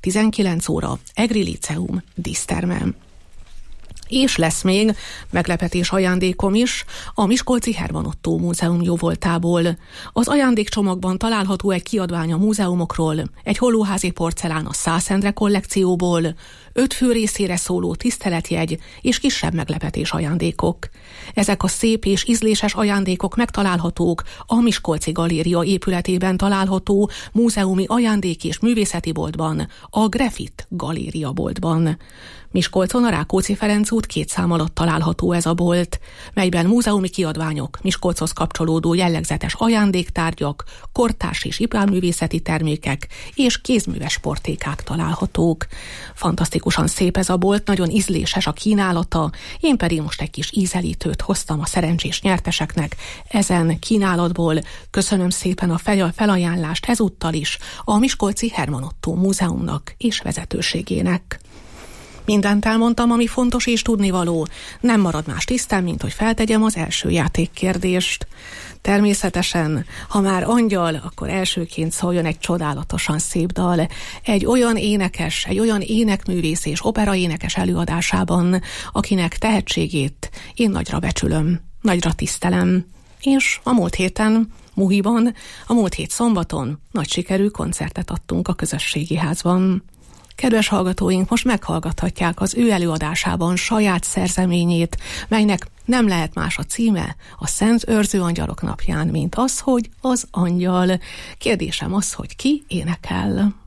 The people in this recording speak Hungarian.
19 óra, Egri Liceum, díszterme. És lesz még meglepetés ajándékom is a Miskolci Herman Ottó Múzeum jóvoltából. Az ajándékcsomagban található egy kiadvány a múzeumokról, egy hollóházi porcelán a Szász Endre kollekcióból, 5 fő részére szóló tiszteletjegy és kisebb meglepetés ajándékok. Ezek a szép és ízléses ajándékok megtalálhatók a Miskolci Galéria épületében található múzeumi ajándék és művészeti boltban, a Grafit Galéria boltban. Miskolcon a Rákóczi Ferenc út 2 szám alatt található ez a bolt, melyben múzeumi kiadványok, Miskolchoz kapcsolódó jellegzetes ajándéktárgyak, kortárs és iparművészeti termékek és kézműves sportékák találhatók. Fantasztikusan szép ez a bolt, nagyon ízléses a kínálata, én pedig most egy kis ízelítőt hoztam a szerencsés nyerteseknek ezen kínálatból. Köszönöm szépen a felajánlást ezúttal is a Miskolci Herman Ottó Múzeumnak és vezetőségének. Mindent elmondtam, ami fontos és tudnivaló. Nem marad más tisztán, mint hogy feltegyem az első játékkérdést. Természetesen, ha már angyal, akkor elsőként szóljon egy csodálatosan szép dal. Egy olyan énekes, egy olyan énekművész és operaénekes előadásában, akinek tehetségét én nagyra becsülöm, nagyra tisztelem. És a múlt héten Muhiban, a múlt hét szombaton nagy sikerű koncertet adtunk a közösségi házban. Kedves hallgatóink, most meghallgathatják az ő előadásában saját szerzeményét, melynek nem lehet más a címe a Szent Őrző Angyalok napján, mint az, hogy az angyal. Kérdésem az, hogy ki énekel.